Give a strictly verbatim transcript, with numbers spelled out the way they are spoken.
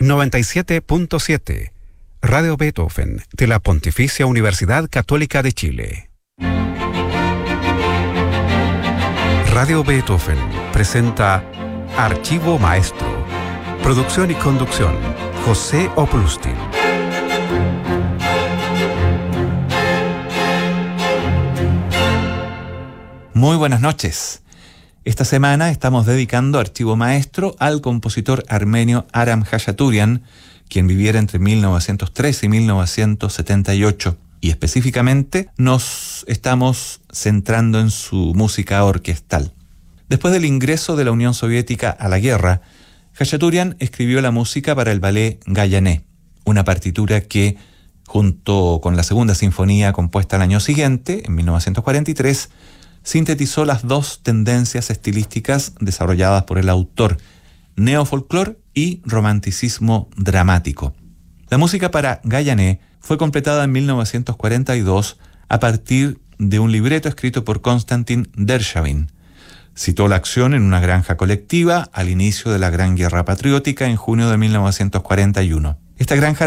noventa y siete punto siete, Radio Beethoven, de la Pontificia Universidad Católica de Chile. Radio Beethoven presenta Archivo Maestro. Producción y conducción, José Oplustin. Muy buenas noches. Esta semana estamos dedicando Archivo Maestro al compositor armenio Aram Khachaturian, quien viviera entre mil novecientos trece y mil novecientos setenta y ocho, y específicamente nos estamos centrando en su música orquestal. Después del ingreso de la Unión Soviética a la guerra, Khachaturian escribió la música para el ballet Gayané, una partitura que, junto con la segunda sinfonía compuesta al año siguiente, en mil novecientos cuarenta y tres, sintetizó las dos tendencias estilísticas desarrolladas por el autor, neofolclor y romanticismo dramático. La música para Gayané fue completada en mil novecientos cuarenta y dos a partir de un libreto escrito por Konstantin Dershavin. Citó la acción en una granja colectiva al inicio de la Gran Guerra Patriótica en junio de mil novecientos cuarenta y uno. Esta granja